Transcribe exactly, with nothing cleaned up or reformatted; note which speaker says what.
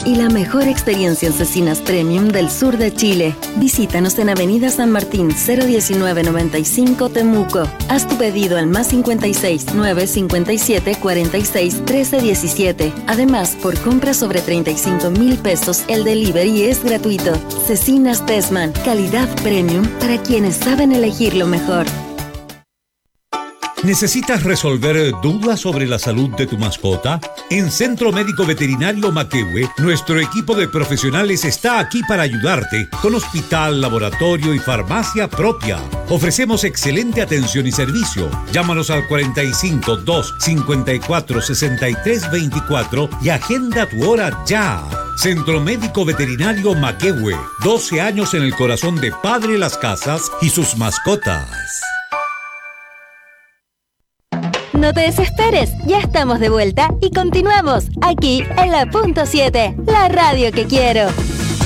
Speaker 1: y la mejor experiencia en cecinas premium del sur de Chile. Visítanos en Avenida San Martín cero diecinueve noventa y cinco Temuco. Haz tu pedido al más cincuenta y seis, nueve cincuenta y siete, cuarenta y seis, trece diecisiete. Además, por compra sobre treinta y cinco mil pesos, el delivery es gratuito. Cecinas Tessman, calidad premium para quienes saben elegir lo mejor.
Speaker 2: ¿Necesitas resolver dudas sobre la salud de tu mascota? En Centro Médico Veterinario Maquehue, nuestro equipo de profesionales está aquí para ayudarte, con hospital, laboratorio y farmacia propia. Ofrecemos excelente atención y servicio. Llámanos al cuarenta y cinco, dos, cincuenta y cuatro, sesenta y tres veinticuatro y agenda tu hora ya. Centro Médico Veterinario Maquehue, doce años en el corazón de Padre Las Casas y sus mascotas.
Speaker 1: No te desesperes, ya estamos de vuelta y continuamos aquí en la punto siete, la radio que quiero.